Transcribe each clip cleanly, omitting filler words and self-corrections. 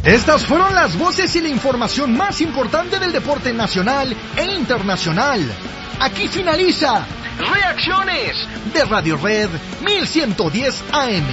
Estas fueron las voces y la información más importante del deporte nacional e internacional. Aquí finaliza Reacciones de Radio Red 1110 AM.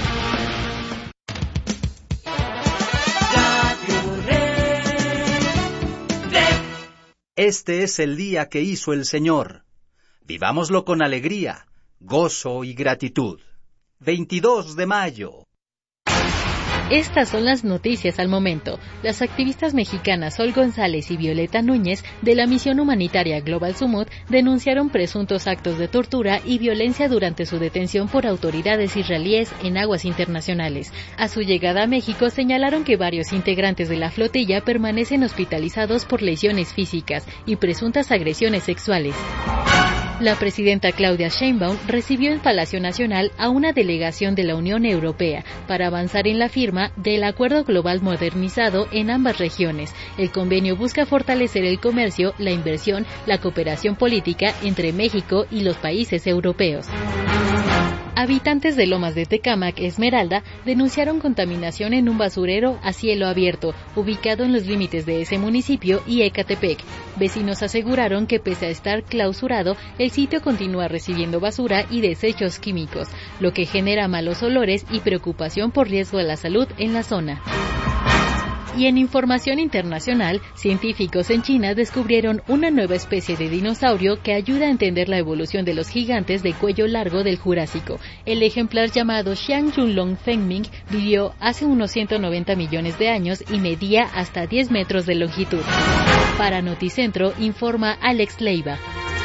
Este es el día que hizo el Señor. Vivámoslo con alegría, gozo y gratitud. 22 de mayo. Estas son las noticias al momento. Las activistas mexicanas Sol González y Violeta Núñez de la misión humanitaria Global Sumut denunciaron presuntos actos de tortura y violencia durante su detención por autoridades israelíes en aguas internacionales. A su llegada a México señalaron que varios integrantes de la flotilla permanecen hospitalizados por lesiones físicas y presuntas agresiones sexuales. La presidenta Claudia Sheinbaum recibió en Palacio Nacional a una delegación de la Unión Europea para avanzar en la firma del Acuerdo Global Modernizado en ambas regiones. El convenio busca fortalecer el comercio, la inversión, la cooperación política entre México y los países europeos. Habitantes de Lomas de Tecámac, Esmeralda, denunciaron contaminación en un basurero a cielo abierto, ubicado en los límites de ese municipio y Ecatepec. Vecinos aseguraron que pese a estar clausurado, el sitio continúa recibiendo basura y desechos químicos, lo que genera malos olores y preocupación por riesgo a la salud en la zona. Y en información internacional, científicos en China descubrieron una nueva especie de dinosaurio que ayuda a entender la evolución de los gigantes de cuello largo del Jurásico. El ejemplar llamado Xiang Yunlong Fengming vivió hace unos 190 millones de años y medía hasta 10 metros de longitud. Para Noticentro, informa Alex Leiva.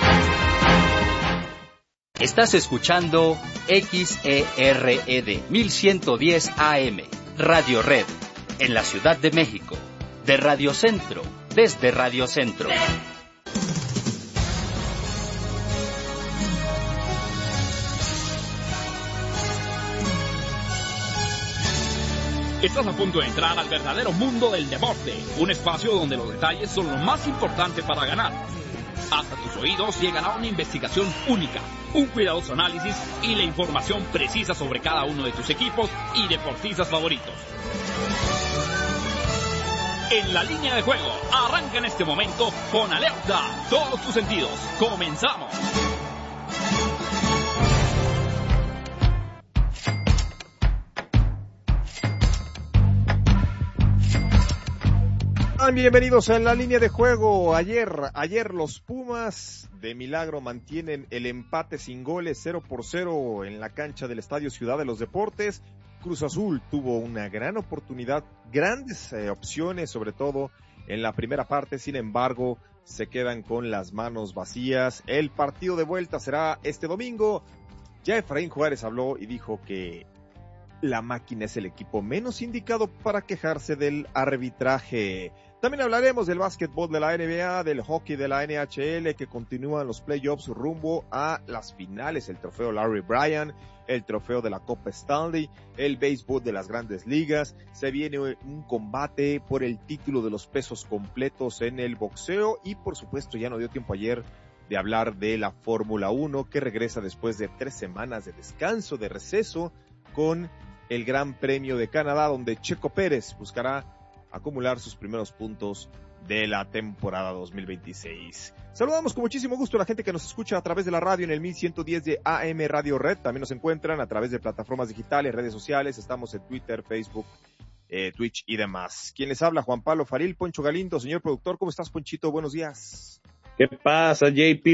Estás escuchando XERED 1110 AM, Radio Red. En la Ciudad de México, de Radio Centro, desde Radio Centro. Estás a punto de entrar al verdadero mundo del deporte, un espacio donde los detalles son lo más importante para ganar. Hasta tus oídos llegará una investigación única, un cuidadoso análisis y la información precisa sobre cada uno de tus equipos y deportistas favoritos. En la línea de juego, arranca en este momento con alerta todos tus sentidos. ¡Comenzamos! Bienvenidos a la línea de juego. Ayer los Pumas de milagro mantienen el empate sin goles 0-0 en la cancha del Estadio Ciudad de los Deportes. Cruz Azul tuvo una gran oportunidad, grandes opciones, sobre todo en la primera parte. Sin embargo, se quedan con las manos vacías. El partido de vuelta será este domingo. Ya Efraín Juárez habló y dijo que la máquina es el equipo menos indicado para quejarse del arbitraje. También hablaremos del básquetbol de la NBA, del hockey de la NHL, que continúan los playoffs rumbo a las finales, el trofeo Larry Bryan, el trofeo de la Copa Stanley, el béisbol de las grandes ligas. Se viene un combate por el título de los pesos completos en el boxeo y por supuesto ya no dio tiempo ayer de hablar de la Fórmula 1, que regresa después de 3 semanas de descanso, de receso, con el Gran Premio de Canadá, donde Checo Pérez buscará acumular sus primeros puntos de la temporada 2026. Saludamos con muchísimo gusto a la gente que nos escucha a través de la radio en el 1110 de AM Radio Red. También nos encuentran a través de plataformas digitales, redes sociales. Estamos en Twitter, Facebook, Twitch y demás. ¿Quién les habla? Juan Pablo Faril, Poncho Galindo. Señor productor, ¿cómo estás, Ponchito? Buenos días. ¿Qué pasa, JP?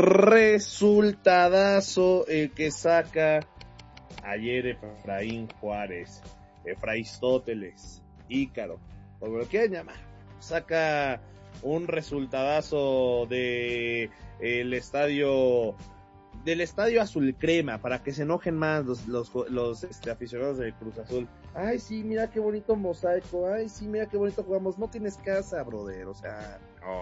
Resultadazo el que saca ayer Efraín Juárez, Efraístóteles, Ícaro, como lo quieran llamar. Saca un resultadazo del estadio Azul Crema, para que se enojen más los aficionados de Cruz Azul. Ay, sí, mira qué bonito mosaico. Ay, sí, mira qué bonito jugamos. No tienes casa, brother. O sea,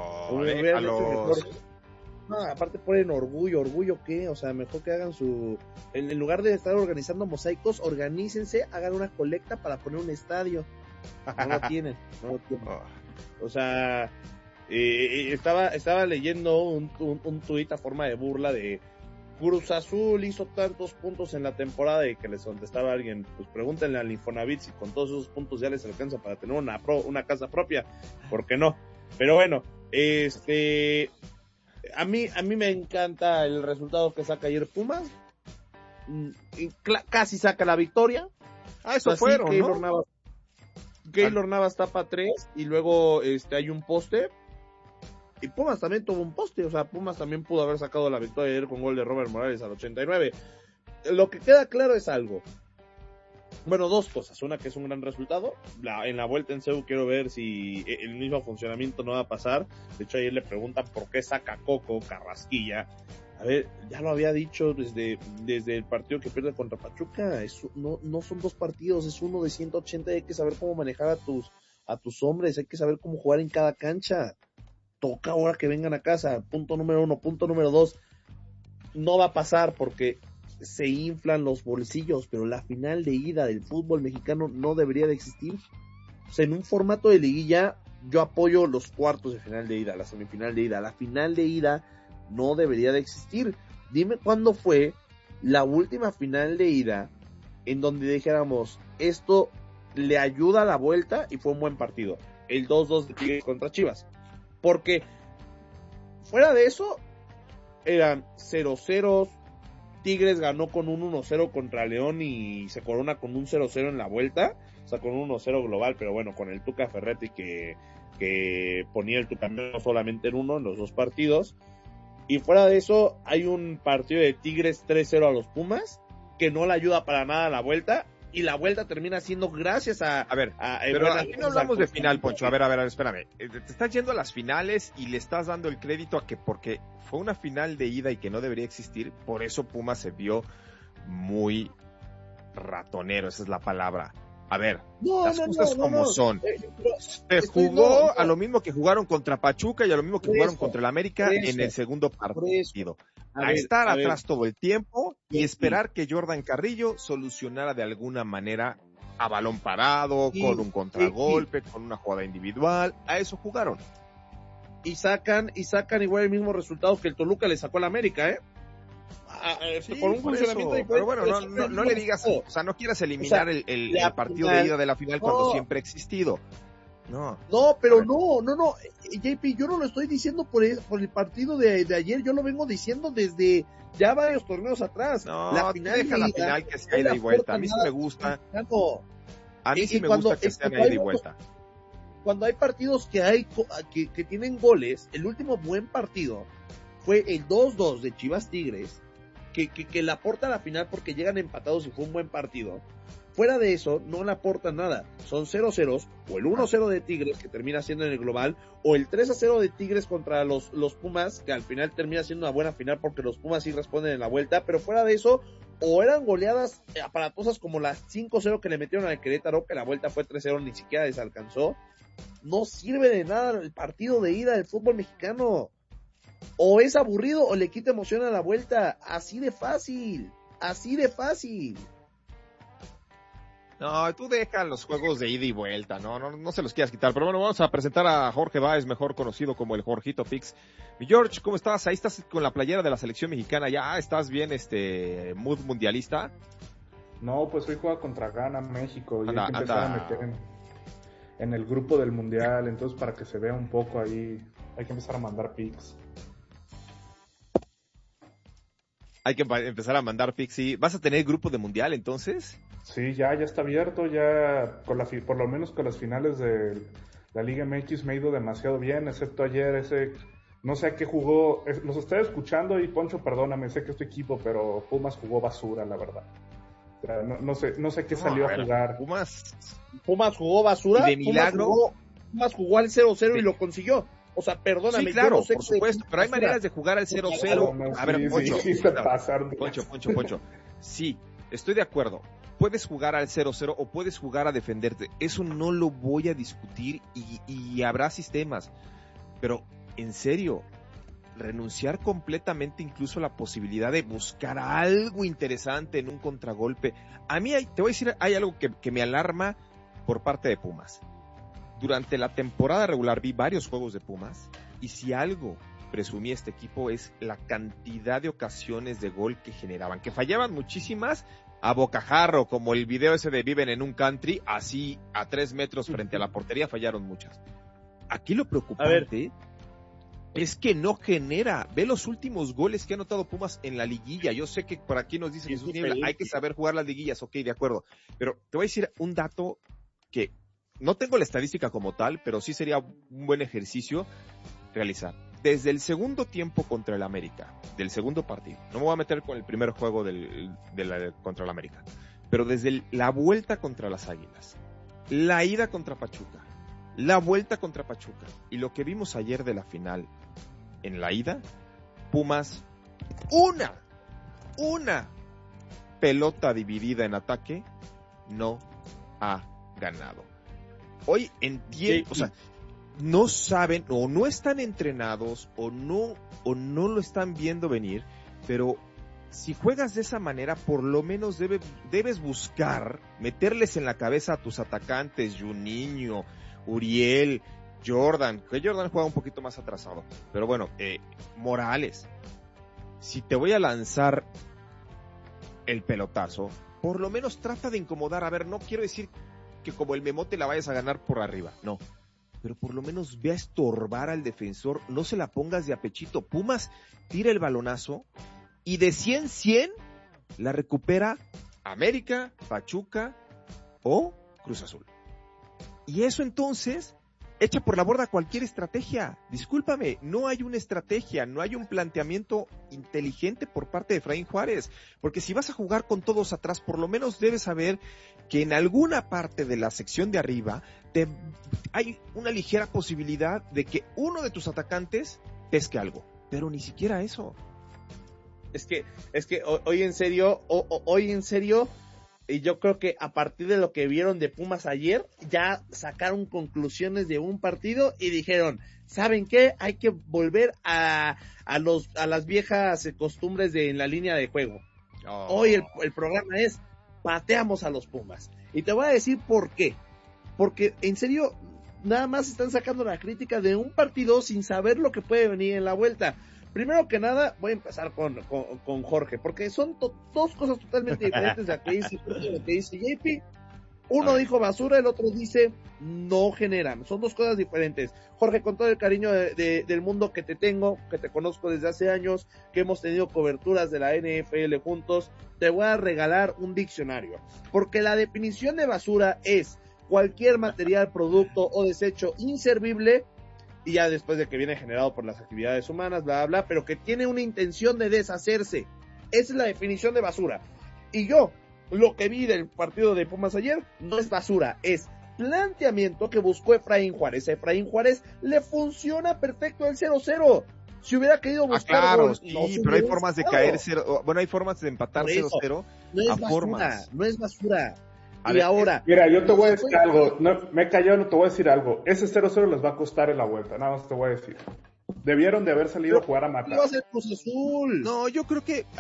no, aparte ponen ¿orgullo qué? O sea, mejor que hagan en lugar de estar organizando mosaicos, organícense, hagan una colecta para poner un estadio. No lo tienen. O sea, estaba leyendo un tuit a forma de burla de Cruz Azul hizo tantos puntos en la temporada y que les contestaba alguien, pues pregúntenle al Infonavit si con todos esos puntos ya les alcanza para tener una casa propia, ¿por qué no? Pero bueno, a mí me encanta el resultado que saca ayer Pumas, casi saca la victoria. Eso fueron, Keylor, ¿no? Keylor Navas tapa 3 y luego hay un poste. Y Pumas también tuvo un poste, o sea, Pumas también pudo haber sacado la victoria ayer con gol de Robert Morales al 89. Lo que queda claro es algo. Bueno, dos cosas. Una, que es un gran resultado. En la vuelta en CEU quiero ver si el mismo funcionamiento no va a pasar. De hecho, ayer le preguntan por qué saca Coco Carrasquilla. A ver, ya lo había dicho desde el partido que pierde contra Pachuca. No son dos partidos, es uno de 180. Hay que saber cómo manejar a tus hombres. Hay que saber cómo jugar en cada cancha. Toca ahora que vengan a casa. Punto número 1. Punto número 2. No va a pasar porque se inflan los bolsillos, pero la final de ida del fútbol mexicano no debería de existir. O sea, en un formato de liguilla, yo apoyo los cuartos de final de ida, la semifinal de ida. La final de ida no debería de existir. Dime cuándo fue la última final de ida en donde dijéramos, esto le ayuda a la vuelta y fue un buen partido. El 2-2 de Tigres contra Chivas. Porque fuera de eso, eran 0-0. Tigres ganó con un 1-0 contra León y se corona con un 0-0 en la vuelta. O sea, con un 1-0 global, pero bueno, con el Tuca Ferretti que ponía el Tuca no solamente en uno, en los dos partidos. Y fuera de eso, hay un partido de Tigres 3-0 a los Pumas, que no le ayuda para nada a la vuelta. Y la vuelta termina siendo gracias pero aquí no hablamos de final, Poncho. A ver, espérame. Te estás yendo a las finales y le estás dando el crédito a que porque fue una final de ida y que no debería existir, por eso Pumas se vio muy ratonero, esa es la palabra. A ver, las cosas como son. Se jugó a lo mismo que jugaron contra Pachuca y a lo mismo que jugaron contra el América en el segundo partido. A estar atrás todo el tiempo y esperar que Jordan Carrillo solucionara de alguna manera a balón parado, con un contragolpe, con una jugada individual. A eso jugaron. Y sacan igual el mismo resultado que el Toluca le sacó al América, por un funcionamiento diferente. Pero bueno, no le digas, o sea, no quieras eliminar el partido de ida de la final cuando siempre ha existido. No, pero no, JP, yo no lo estoy diciendo por el partido de ayer, yo lo vengo diciendo desde ya varios torneos atrás. No, la final que sea ida y vuelta. A mí sí me gusta. A mí sí me gusta que sea ida y vuelta. Cuando hay partidos que tienen goles, el último buen partido fue el 2-2 de Chivas Tigres, que le aporta a la final porque llegan empatados y fue un buen partido. Fuera de eso, no le aporta nada. Son 0-0, o el 1-0 de Tigres, que termina siendo en el global, o el 3-0 de Tigres contra los Pumas, que al final termina siendo una buena final porque los Pumas sí responden en la vuelta, pero fuera de eso, o eran goleadas aparatosas como las 5-0 que le metieron al Querétaro, que la vuelta fue 3-0, ni siquiera les alcanzó. No sirve de nada el partido de ida del fútbol mexicano. O es aburrido o le quita emoción a la vuelta. Así de fácil. No, tú deja los juegos de ida y vuelta, no se los quieras quitar. Pero bueno, vamos a presentar a Jorge Báez, mejor conocido como el Jorgito Pix. Mi George, ¿cómo estás? Ahí estás con la playera de la selección mexicana, ¿ya estás bien mood mundialista? No, pues hoy juega contra Ghana, México, y hay que empezar a meter en el grupo del mundial, entonces para que se vea un poco ahí, hay que empezar a mandar pics. Hay que empezar a mandar pics, sí. ¿Vas a tener grupo de mundial entonces? Sí, ya está abierto, ya por lo menos con las finales de la Liga MX me ha ido demasiado bien, excepto ayer no sé a qué jugó, los estoy escuchando y Poncho, perdóname, sé que es tu equipo, pero Pumas jugó basura, la verdad. O sea, no sé qué salió a jugar. Pumas jugó basura. Y de milagro. Pumas jugó al 0-0 y lo consiguió. O sea, perdóname. Sí, claro, yo no sé por supuesto, pero hay maneras de jugar al 0-0. A ver, Poncho. Sí, estoy de acuerdo. Puedes jugar al 0-0 o puedes jugar a defenderte. Eso no lo voy a discutir y habrá sistemas. Pero, en serio, renunciar completamente incluso a la posibilidad de buscar algo interesante en un contragolpe. A mí, te voy a decir, hay algo que me alarma por parte de Pumas. Durante la temporada regular vi varios juegos de Pumas y si algo presumía este equipo es la cantidad de ocasiones de gol que generaban, que fallaban muchísimas a bocajarro, como el video ese de Viven en un Country, así a 3 metros frente a la portería fallaron muchas. Aquí lo preocupante es que no genera. Ve los últimos goles que ha anotado Pumas en la liguilla. Yo sé que por aquí nos dice Jesús Niebla, hay que saber jugar las liguillas, ok, de acuerdo, pero te voy a decir un dato que no tengo la estadística como tal, pero sí sería un buen ejercicio realizar. Desde el segundo tiempo contra el América, del segundo partido, no me voy a meter con el primer juego contra el América, pero desde la vuelta contra las Águilas, la ida contra Pachuca, la vuelta contra Pachuca y lo que vimos ayer de la final en la ida, Pumas, una pelota dividida en ataque no ha ganado. Hoy entiendo, o sea, no saben o no están entrenados o no lo están viendo venir, pero si juegas de esa manera, por lo menos debes buscar meterles en la cabeza a tus atacantes, Juninho, Uriel, Jordan, que Jordan juega un poquito más atrasado, pero bueno, Morales, si te voy a lanzar el pelotazo, por lo menos trata de incomodar. A ver, no quiero decir que como el memote la vayas a ganar por arriba, no, pero por lo menos ve a estorbar al defensor, no se la pongas de a pechito. Pumas tira el balonazo y de 100 la recupera América, Pachuca o Cruz Azul. Y eso entonces echa por la borda cualquier estrategia. Discúlpame, no hay una estrategia, no hay un planteamiento inteligente por parte de Efraín Juárez, porque si vas a jugar con todos atrás, por lo menos debes saber que en alguna parte de la sección de arriba hay una ligera posibilidad de que uno de tus atacantes pesque algo, pero ni siquiera eso. Es que hoy en serio, y yo creo que a partir de lo que vieron de Pumas ayer, ya sacaron conclusiones de un partido y dijeron, ¿saben qué? Hay que volver a las viejas costumbres en la línea de juego. Hoy el programa es, pateamos a los Pumas. Y te voy a decir por qué. Porque en serio, nada más están sacando la crítica de un partido sin saber lo que puede venir en la vuelta. Primero que nada, voy a empezar con Jorge, porque son dos cosas totalmente diferentes de lo que dice JP. Uno dijo basura, el otro dice no generan. Son dos cosas diferentes. Jorge, con todo el cariño del mundo que te tengo, que te conozco desde hace años, que hemos tenido coberturas de la NFL juntos, te voy a regalar un diccionario. Porque la definición de basura es cualquier material, producto o desecho inservible, y ya después de que viene generado por las actividades humanas, bla, bla, pero que tiene una intención de deshacerse. Esa es la definición de basura. Y yo, lo que vi del partido de Pumas ayer, no es basura, es planteamiento que buscó Efraín Juárez. A Efraín Juárez le funciona perfecto el 0-0. Si hubiera querido buscar claro, gol, sí, no pero hay formas de caer 0, bueno, hay formas de empatar 0-0 no a formas. No es basura. A y ver, ahora... Mira, yo te voy a decir algo, no, me he callado, no te voy a decir algo. Ese 0-0 les va a costar en la vuelta, nada más te voy a decir. Debieron de haber salido a jugar a matar. ¿Qué va a hacer Cruz Azul? No, yo creo que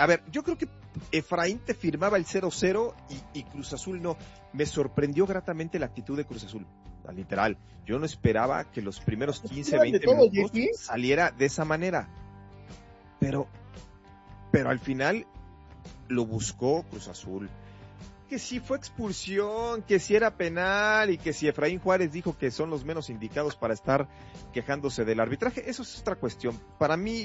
Efraín te firmaba el 0-0 y Cruz Azul no. Me sorprendió gratamente la actitud de Cruz Azul, literal. Yo no esperaba que los primeros 15, 20 minutos saliera de esa manera. Pero al final lo buscó Cruz Azul. Que si fue expulsión, que si era penal y que si Efraín Juárez dijo que son los menos indicados para estar quejándose del arbitraje, eso es otra cuestión. Para mí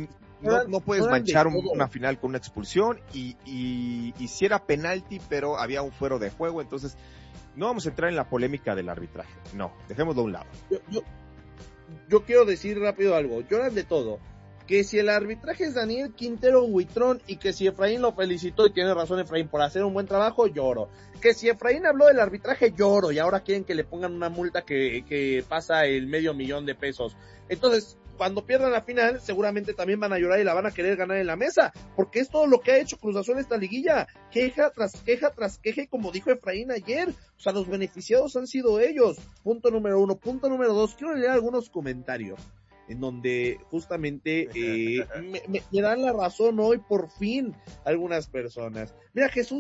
no puedes manchar una final con una expulsión y si era penalti, pero había un fuero de juego, entonces no vamos a entrar en la polémica del arbitraje. No, dejémoslo a un lado. Yo quiero decir rápido algo. Lloran de todo. Que si el arbitraje es Daniel Quintero Huitrón y que si Efraín lo felicitó y tiene razón Efraín por hacer un buen trabajo, lloro. Que si Efraín habló del arbitraje, lloro y ahora quieren que le pongan una multa que pasa el $500,000 de pesos. Entonces, cuando pierdan la final, seguramente también van a llorar y la van a querer ganar en la mesa, porque es todo lo que ha hecho Cruz Azul en esta liguilla. Queja tras queja tras queja, y como dijo Efraín ayer, o sea, los beneficiados han sido ellos. Punto número 1. Punto número 2, quiero leer algunos comentarios en donde justamente me dan la razón hoy por fin algunas personas. Mira, Jesús